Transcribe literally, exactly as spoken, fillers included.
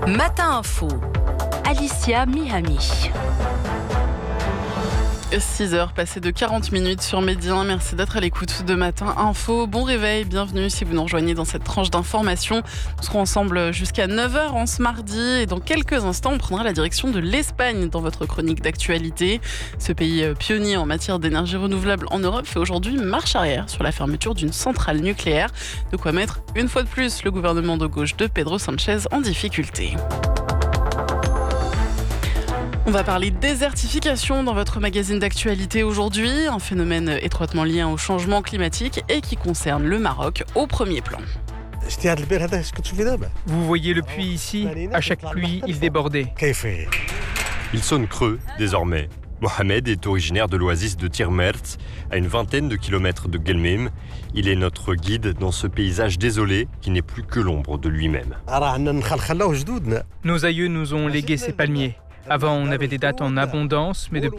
Matin Info, Alicia Mihami. six heures passées de quarante minutes sur Médien. Merci d'être à l'écoute de Matin Info. Bon réveil, bienvenue si vous nous rejoignez dans cette tranche d'information. Nous serons ensemble jusqu'à neuf heures en ce mardi et dans quelques instants, on prendra la direction de l'Espagne dans votre chronique d'actualité. Ce pays pionnier en matière d'énergie renouvelable en Europe fait aujourd'hui marche arrière sur la fermeture d'une centrale nucléaire. De quoi mettre une fois de plus le gouvernement de gauche de Pedro Sánchez en difficulté. On va parler désertification dans votre magazine d'actualité aujourd'hui, un phénomène étroitement lié au changement climatique et qui concerne le Maroc au premier plan. Vous voyez le puits ici, à chaque pluie, il débordait. Il sonne creux désormais. Mohamed est originaire de l'oasis de Tirmert, à une vingtaine de kilomètres de Guelmim. Il est notre guide dans ce paysage désolé qui n'est plus que l'ombre de lui-même. Nos aïeux nous ont légué ces palmiers. Avant, on avait des dattes en abondance, mais depuis